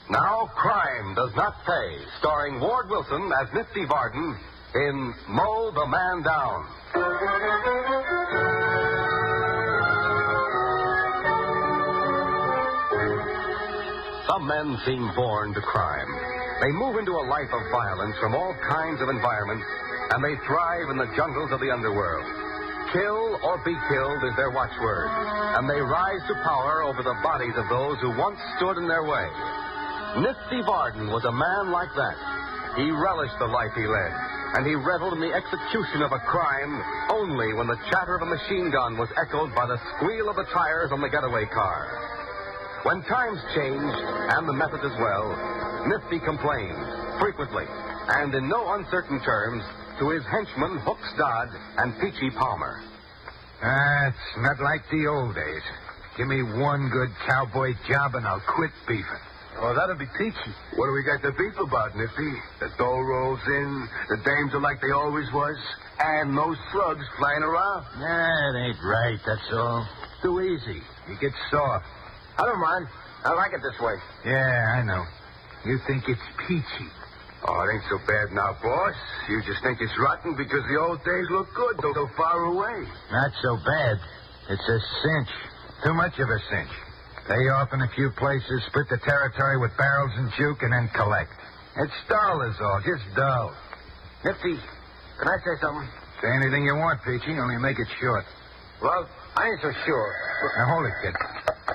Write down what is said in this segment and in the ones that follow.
Now, Crime Does Not Pay, starring Ward Wilson as Nifty Varden in Mow the Man Down. Some men seem born to crime. They move into a life of violence from all kinds of environments, and they thrive in the jungles of the underworld. Kill or be killed is their watchword, and they rise to power over the bodies of those who once stood in their way. Nifty Varden was a man like that. He relished the life he led, and he reveled in the execution of a crime only when the chatter of a machine gun was echoed by the squeal of the tires on the getaway car. When times changed, and the methods as well, Nifty complained, frequently, and in no uncertain terms, to his henchmen Hooks Dodd and Peachy Palmer. It's not like the old days. Give me one good cowboy job and I'll quit beefing. Oh, that'll be Peachy. What do we got to beef about, Nifty? The dough rolls in, the dames are like they always was, and no slugs flying around. Nah, it ain't right, that's all. Too easy. You get soft. I don't mind. I like it this way. Yeah, I know. You think it's peachy. Oh, it ain't so bad now, boss. You just think it's rotten because the old days look good, though so far away. Not so bad. It's a cinch. Too much of a cinch. Pay off in a few places, split the territory with barrels and juke, and then collect. It's dull is all, just dull. Nifty, can I say something? Say anything you want, Peachy, only make it short. Well, I ain't so sure. Now, hold it, kid.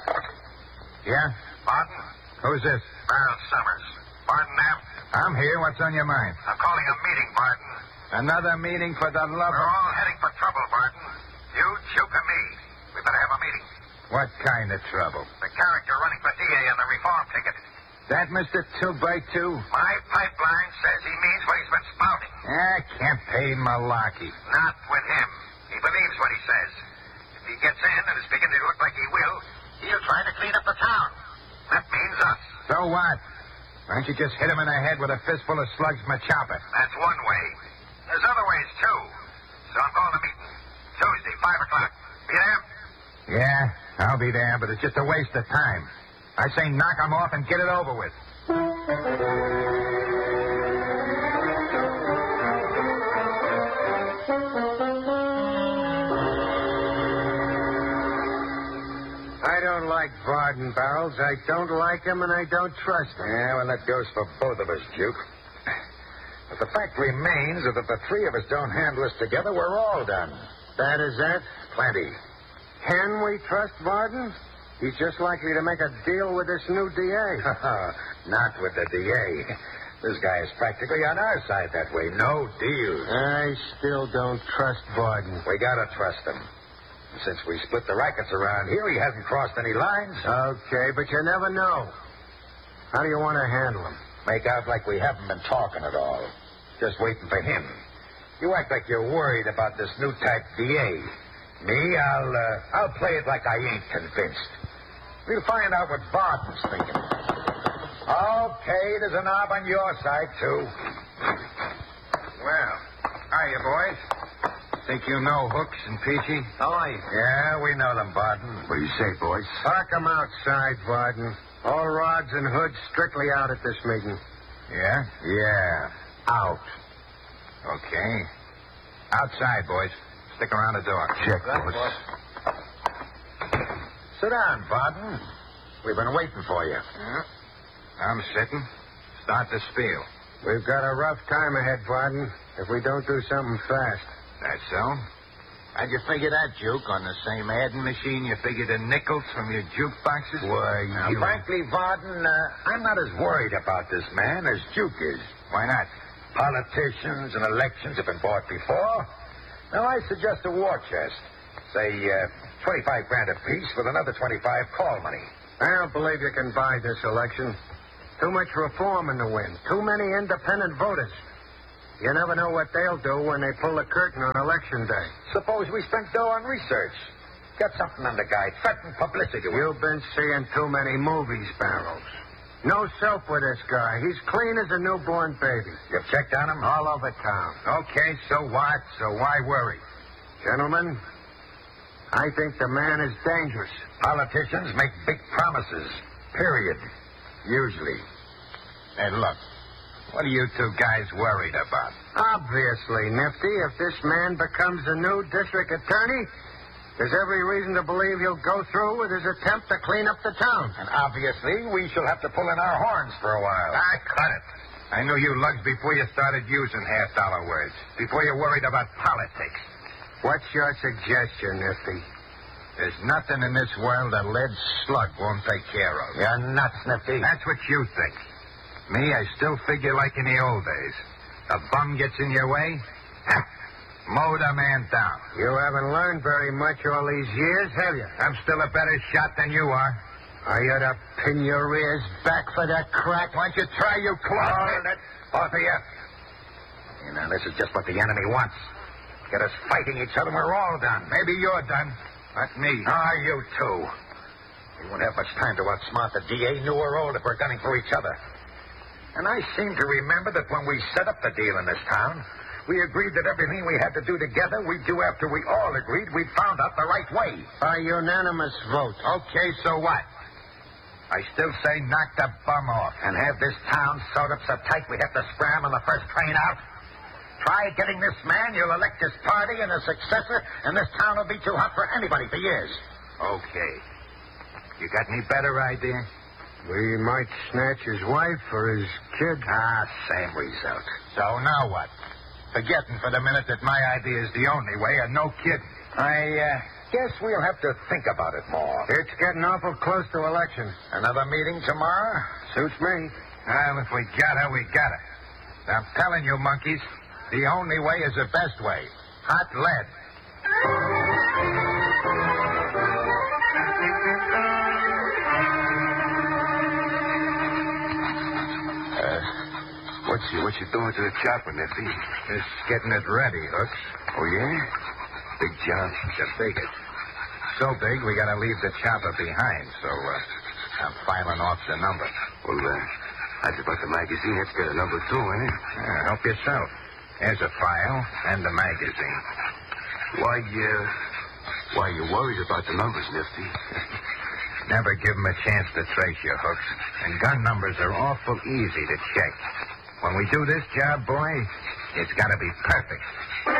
Yeah? Barton? Who's this? Barrel Summers. Barton, ma'am? I'm here. What's on your mind? I'm calling a meeting, Barton. Another meeting for the love We're of... all heading for trouble, Barton. You, Juke, and me. We better have a meeting. What kind of trouble? The character running for DA on the reform ticket. That Mr. 2x2? My pipeline says he means what he's been spouting. Campaign malarkey. Not with him. He believes what he says. If he gets in and is beginning to look like he will, he'll try to clean up the town. That means us. So what? Why don't you just hit him in the head with a fistful of slugs from a chopper? That's one way. There's other ways, too. So I'm calling a meeting. Tuesday, 5 o'clock. Be there? Yeah, I'll be there, but it's just a waste of time. I say knock him off and get it over with. I don't like Varden, Barrels. I don't like him, and I don't trust him. Yeah, well, that goes for both of us, Duke. But the fact remains that if the three of us don't handle this together, we're all done. That is that? Plenty. Can we trust Varden? He's just likely to make a deal with this new DA. Not with the DA. This guy is practically on our side that way. No deals. I still don't trust Varden. We gotta trust him. Since we split the rackets around here, he hasn't crossed any lines. Okay, but you never know. How do you want to handle him? Make out like we haven't been talking at all. Just waiting for him. You act like you're worried about this new type DA. Me, I'll play it like I ain't convinced. We'll find out what Varden's thinking. Okay, there's a knob on your side, too. Well, hiya, boys. Think you know Hooks and Peachy? How are you? Yeah, we know them, Varden. What do you say, boys? Park him outside, Varden. All rods and hoods strictly out at this meeting. Yeah? Yeah. Out. Okay. Outside, boys. Stick around the door. Check, boss. Sit down, Varden. We've been waiting for you. Yeah. I'm sitting. Start the spiel. We've got a rough time ahead, Varden, if we don't do something fast. That's so? How'd you figure that, Juke? On the same adding machine you figured the nickels from your jukeboxes? Why, Now, frankly, Varden, I'm not as worried about this man as Juke is. Why not? Politicians and elections have been bought before. Now, I suggest a war chest. Say, 25 grand apiece with another 25 call money. I don't believe you can buy this election. Too much reform in the wind. Too many independent voters. You never know what they'll do when they pull the curtain on Election Day. Suppose we spent dough on research. Get something on the guy. Threaten publicity. You've been seeing too many movies, Barrels. No soap with this guy. He's clean as a newborn baby. You've checked on him? All over town. Okay, so what? So why worry? Gentlemen, I think the man is dangerous. Politicians make big promises. Period. Usually. Hey, look. What are you two guys worried about? Obviously, Nifty, if this man becomes the new district attorney, there's every reason to believe he'll go through with his attempt to clean up the town. And obviously, we shall have to pull in our horns for a while. Cut it. I knew you lugs before you started using half-dollar words. Before you worried about politics. What's your suggestion, Nifty? There's nothing in this world a lead slug won't take care of. You're nuts, Nifty. That's what you think. Me, I still figure like in the old days. A bum gets in your way, mow the man down. You haven't learned very much all these years, have you? I'm still a better shot than you are. Are you to pin your ears back for that crack? Why don't you try, you clown? Both of you. You know, this is just what the enemy wants. Get us fighting each other, and we're all done. Maybe you're done. Not me. Ah, you too. We won't have much time to outsmart the DA, new or old, if we're gunning for each other. And I seem to remember that when we set up the deal in this town, we agreed that everything we had to do together, we'd do after we all agreed we'd found out the right way. By unanimous vote. Okay, so what? I still say knock the bum off. And have this town sewed up so tight we have to scram on the first train out? Try getting this man, you'll elect his party and a successor, and this town will be too hot for anybody for years. Okay. You got any better idea? We might snatch his wife or his kid. Same result. So now what? Forgetting for the minute that my idea is the only way, and no kidding. I guess we'll have to think about it more. It's getting awful close to election. Another meeting tomorrow? Suits me. Well, if we got her, we got her. I'm telling you, monkeys, the only way is the best way. Hot lead. What you doing to the chopper, Nifty? Just getting it ready, Hooks. Oh, yeah? Big job. The biggest. So big, we gotta leave the chopper behind, so I'm filing off the number. Well, that's about the magazine. It's got a number 2, ain't it? Help yourself. There's a file and the magazine. Why you worried about the numbers, Nifty? Never give 'em a chance to trace you, Hooks. And gun numbers are awful easy to check. When we do this job, boy, it's gotta be perfect.